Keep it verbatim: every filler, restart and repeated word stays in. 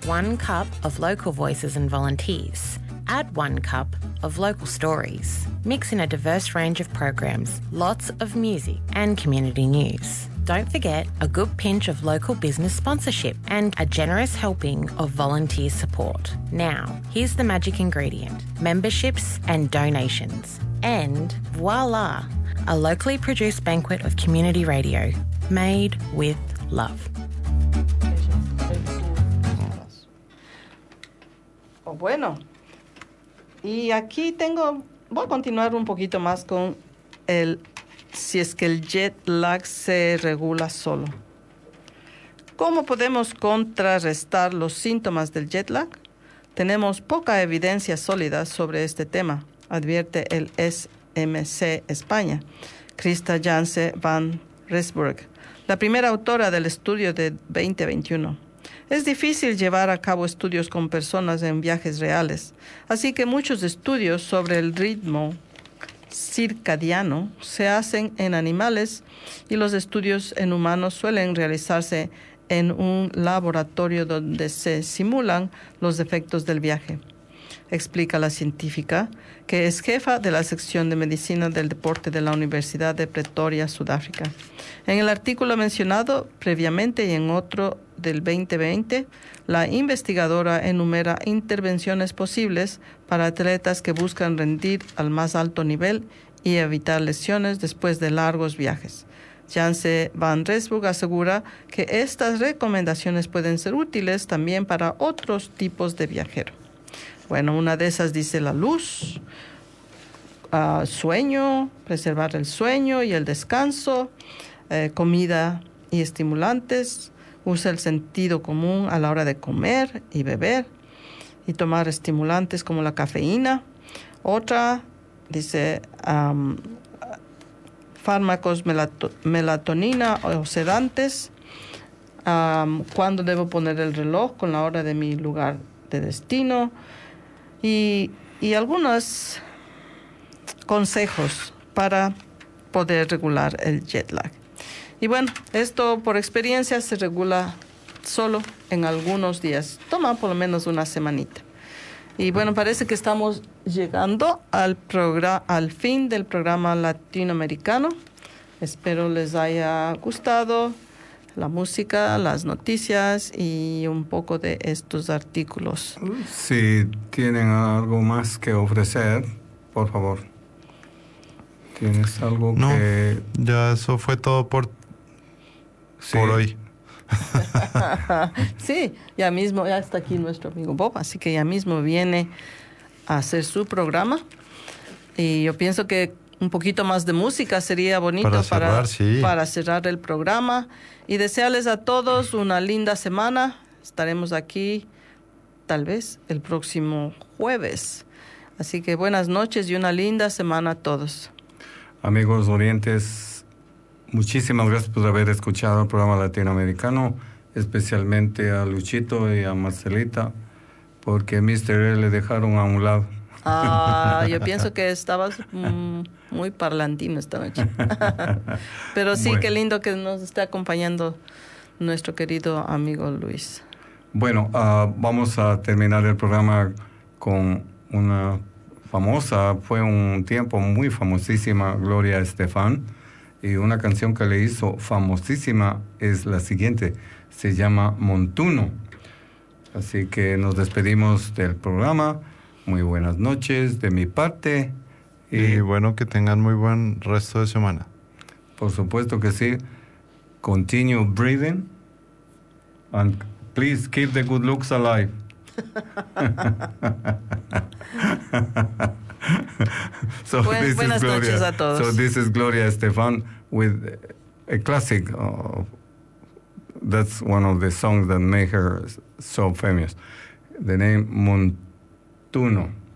one cup of local voices and volunteers. Add one cup of local stories. Mix in a diverse range of programs, lots of music and community news. Don't forget a good pinch of local business sponsorship and a generous helping of volunteer support. Now, here's the magic ingredient: memberships and donations. And voila, a locally produced banquet of community radio made with love. Oh, bueno, y aquí tengo, voy a continuar un poquito más con el si es que el jet lag se regula solo. ¿Cómo podemos contrarrestar los síntomas del jet lag? Tenemos poca evidencia sólida sobre este tema, advierte el S M C España, Christa Janse van Rensburg, la primera autora del estudio de veinte veintiuno. Es difícil llevar a cabo estudios con personas en viajes reales, así que muchos estudios sobre el ritmo circadiano se hacen en animales y los estudios en humanos suelen realizarse en un laboratorio donde se simulan los efectos del viaje. Explica la científica, que es jefa de la sección de medicina del deporte de la Universidad de Pretoria, Sudáfrica. En el artículo mencionado previamente y en otro del veinte veinte, la investigadora enumera intervenciones posibles para atletas que buscan rendir al más alto nivel y evitar lesiones después de largos viajes. Janse van Rensburg asegura que estas recomendaciones pueden ser útiles también para otros tipos de viajeros. Bueno, una de esas dice la luz, uh, sueño, preservar el sueño y el descanso, eh, comida y estimulantes, usa el sentido común a la hora de comer y beber y tomar estimulantes como la cafeína. Otra dice um, fármacos melato- melatonina o sedantes, um, cuándo debo poner el reloj con la hora de mi lugar de destino, y, y algunos consejos para poder regular el jet lag. Y bueno, esto por experiencia se regula solo en algunos días. Toma por lo menos una semanita. Y bueno, parece que estamos llegando al, programa, al fin del programa latinoamericano. Espero les haya gustado la música, las noticias y un poco de estos artículos. Si tienen algo más que ofrecer, por favor. ¿Tienes algo no, que...? Ya eso fue todo por, sí. por hoy. Sí, ya mismo, ya está aquí nuestro amigo Bob, así que ya mismo viene a hacer su programa. Y yo pienso que un poquito más de música sería bonito para cerrar, para, sí. para cerrar el programa. Y desearles a todos una linda semana. Estaremos aquí tal vez el próximo jueves. Así que buenas noches y una linda semana a todos. Amigos orientes, muchísimas gracias por haber escuchado el programa latinoamericano, especialmente a Luchito y a Marcelita, porque a mister E le dejaron a un lado. Ah, yo pienso que estabas mm, muy parlantino esta noche. Pero sí, bueno. Qué lindo que nos está acompañando nuestro querido amigo Luis. Bueno, uh, vamos a terminar el programa con una famosa, fue un tiempo muy famosísima, Gloria Estefan, y una canción que le hizo famosísima es la siguiente, se llama Montuno. Así que nos despedimos del programa. Muy buenas noches de mi parte. Y, y bueno, que tengan muy buen resto de semana. Por supuesto que sí. Continue breathing. And please keep the good looks alive. so Buen, this buenas is Gloria, noches a todos. So this is Gloria Estefan with a classic. Uh, that's one of the songs that made her so famous. The name Montuno.